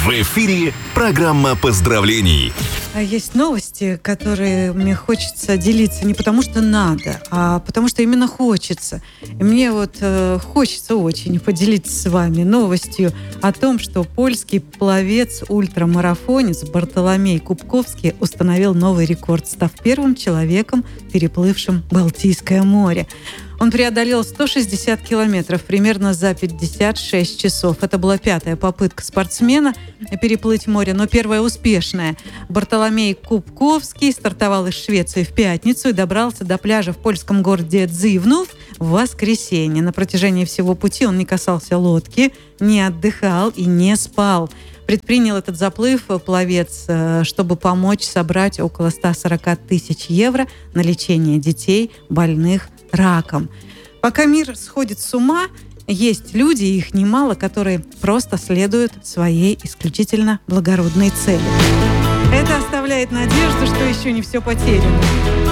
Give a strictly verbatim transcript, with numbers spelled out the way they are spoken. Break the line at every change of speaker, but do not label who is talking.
В эфире программа поздравлений.
Есть новости, которые мне хочется делиться не потому, что надо, а потому, что именно хочется. И мне вот э, хочется очень поделиться с вами новостью о том, что польский пловец-ультрамарафонец Бартоломей Кубковский установил новый рекорд, став первым человеком, переплывшим Балтийское море. Он преодолел сто шестьдесят километров примерно за пятьдесят шесть часов. Это была пятая попытка спортсмена переплыть море, но первая успешная. Бартоломей Кубковский стартовал из Швеции в пятницу и добрался до пляжа в польском городе Дзивнов в воскресенье. На протяжении всего пути он не касался лодки, не отдыхал и не спал. Предпринял этот заплыв пловец, чтобы помочь собрать около сто сорок тысяч евро на лечение детей, больных раком. Пока мир сходит с ума, есть люди, и их немало, которые просто следуют своей исключительно благородной цели. Это оставляет надежду, что еще не все потеряно.